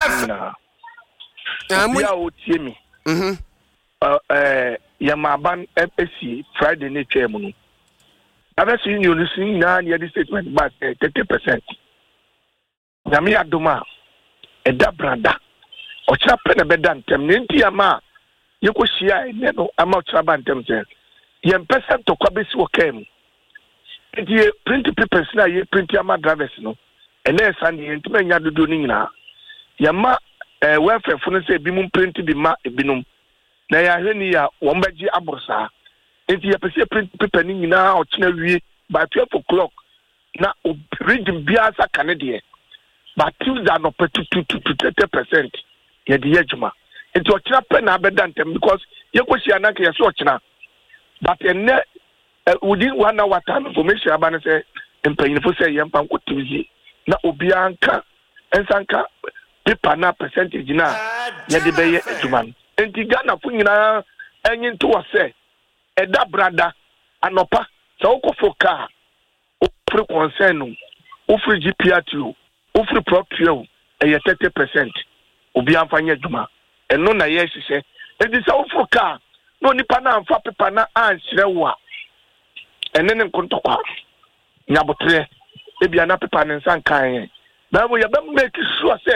Ya o tie me. Yamaban FSC Friday ne twem no. Abesi union sin na the statement back 30%. Nyame adoma eda branda. Ocha pena beda ntem ne nti ama yekohia ene no ama ocha ba ntem se. Yem percent to kwabesi wo kem. Nti print papers na ye print ama drivers no. Ene sande ntime nya dodo ni nyina. Yama welfare funu se bi mum print bi ma ebinum. Na ya hwani ya wombaji abursa. Nti ya pese print paper ni nyina o kina wie by 12 o'clock na reading biasa kanede. But Tuesday no petu 30% ye de yejuma. Nti o kina pe na abedantem because ye kosi anaka ye so o kina. But enne within 1 hour time information abane say empanyinfo say ye mpa nkotizi na obi anka ensanka paper na percentage na ye de be ye ejuma. Nti Ghana fu nyina enyi nto wose eda brada anopa so okofo car ofri concern ofri GPRTO ofri proprio eye 30% obi amfanya djuma eno na ye hihye edi so ofo car no nipa na amfa pepa na anhire wo a enene nkontokwa nyabotre ebia na pepa ne nsan kan ye na bo ye be make sure say